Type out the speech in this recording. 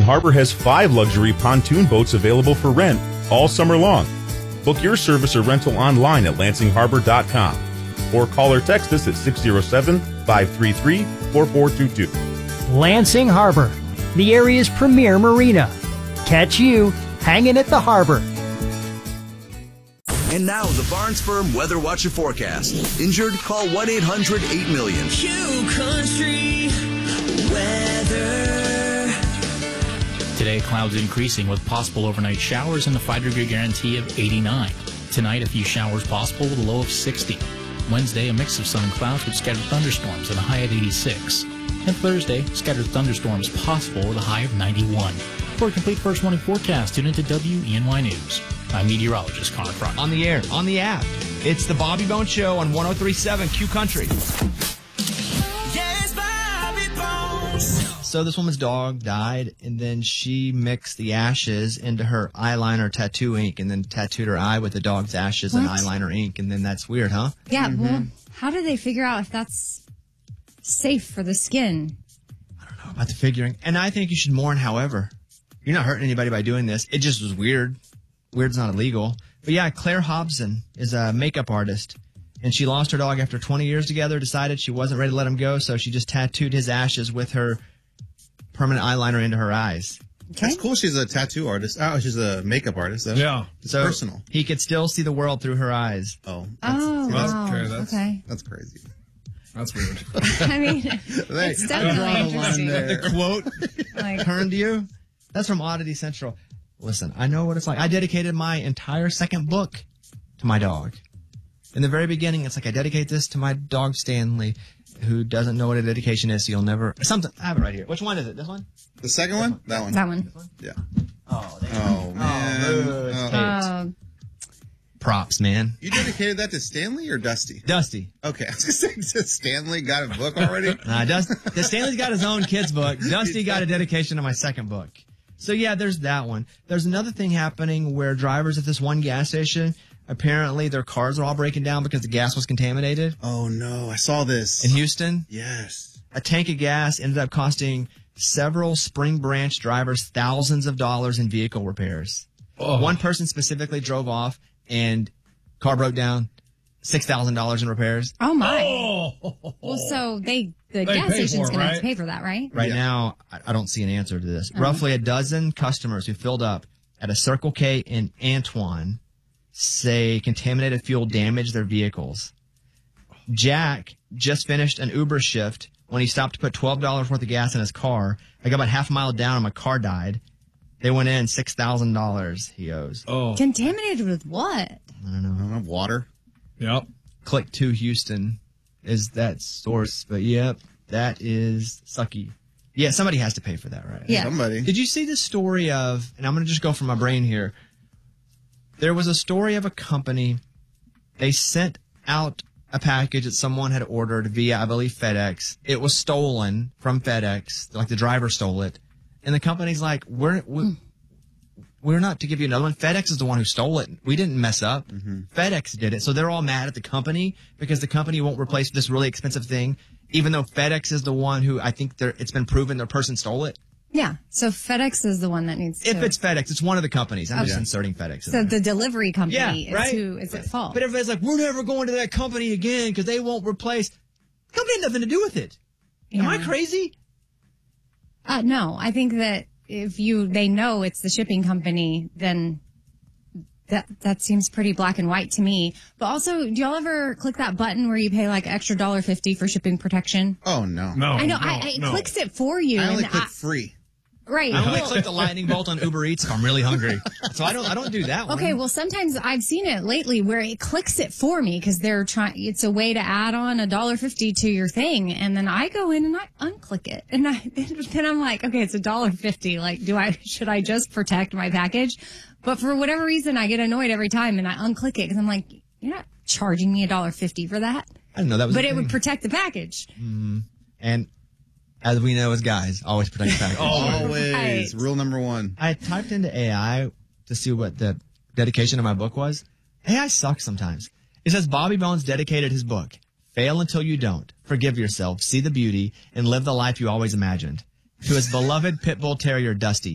Harbor has 5 luxury pontoon boats available for rent all summer long. Book your service or rental online at LansingHarbor.com or call or text us at 607-533-4422. Lansing Harbor, the area's premier marina. Catch you hanging at the harbor. And now the Barnes Firm Weather Watcher forecast. Injured? Call 1-800-8-million. Q Country weather. Today, clouds increasing with possible overnight showers and a 5-degree guarantee of 89. Tonight, a few showers possible with a low of 60. Wednesday, a mix of sun and clouds with scattered thunderstorms and a high of 86. And Thursday, scattered thunderstorms possible with a high of 91. For a complete first warning forecast, tune into WENY News. I'm meteorologist Connor Front. On the air, on the app. It's the Bobby Bones Show on 103.7 Q Country. Yes, Bobby Bones. So this woman's dog died, and then she mixed the ashes into her eyeliner tattoo ink and then tattooed her eye with the dog's ashes and eyeliner ink, and then that's weird, huh? Yeah, well, how do they figure out if that's safe for the skin? I don't know about the figuring. And I think you should mourn, however. You're not hurting anybody by doing this. It just was weird. Weird's not illegal. But yeah, Claire Hobson is a makeup artist, and she lost her dog after 20 years together, decided she wasn't ready to let him go, so she just tattooed his ashes with her permanent eyeliner into her eyes. Okay. That's cool. She's a tattoo artist. Oh, she's a makeup artist. Yeah. It's so personal. He could still see the world through her eyes. Oh. Wow. Okay. That's crazy. That's weird. I mean, it's definitely interesting. The quote turned to you. That's from Oddity Central. Listen, I know what it's like. I dedicated my entire second book to my dog. In the very beginning, it's like I dedicate this to my dog Stanley, who doesn't know what a dedication is, so you'll never... Something. I have it right here. Which one is it? This one? The second one? That one. That one. Yeah. Oh, man. Props, man. You dedicated that to Stanley or Dusty? Dusty. Okay, I was going to say, Stanley got a book already? Stanley's got his own kid's book. Dusty got a dedication to my second book. So, yeah, there's that one. There's another thing happening where drivers at this one gas station, apparently their cars are all breaking down because the gas was contaminated. Oh, no. I saw this. In Houston? Yes. A tank of gas ended up costing several Spring Branch drivers thousands of dollars in vehicle repairs. Oh. One person specifically drove off and car broke down, $6,000 in repairs. Oh, my. Well, so the gas station's going to have to pay for that, right? Right now, I don't see an answer to this. Roughly a dozen customers who filled up at a Circle K in Antoine say contaminated fuel damaged their vehicles. Jack just finished an Uber shift when he stopped to put $12 worth of gas in his car. I got about half a mile down and my car died. They went in $6,000 he owes. Oh. Contaminated with what? I don't know. Water. Yep. Click to Houston is that source. But yep, that is sucky. Yeah, somebody has to pay for that, right? Yeah. Somebody. Did you see the story of, and I'm going to just go from my brain here. There was a story of a company. They sent out a package that someone had ordered via, I believe, FedEx. It was stolen from FedEx. Like the driver stole it. And the company's like, we're not to give you another one. FedEx is the one who stole it. We didn't mess up. Mm-hmm. FedEx did it. So they're all mad at the company because the company won't replace this really expensive thing, even though FedEx is the one who I think it's been proven their person stole it. Yeah. So FedEx is the one that needs to. If it's FedEx, it's one of the companies. I'm just inserting FedEx. So the delivery company right? is who is at fault. But everybody's like, we're never going to that company again because they won't replace. The company had nothing to do with it. Yeah. Am I crazy? No, I think that if they know it's the shipping company, then that seems pretty black and white to me. But also, do y'all ever click that button where you pay like extra $1.50 for shipping protection? Oh, no. I know. It clicks it for you. I only click free. Right. I only click the lightning bolt on Uber Eats if I'm really hungry. So I don't do that one. Okay, well, sometimes I've seen it lately where it clicks it for me because it's a way to add on $1.50 to your thing. And then I go in and I unclick it. And then I'm like, okay, it's $1.50. Like, should I just protect my package? But for whatever reason, I get annoyed every time and I unclick it because I'm like, you're not charging me $1.50 for that. I didn't know that was But it would protect the package. And as we know as guys, always protect the package. Always. Right. Rule number 1. I typed into AI to see what the dedication of my book was. AI sucks sometimes. It says Bobby Bones dedicated his book, Fail Until You Don't, Forgive Yourself, See the Beauty, and Live the Life You Always Imagined, to his beloved pit bull terrier, Dusty.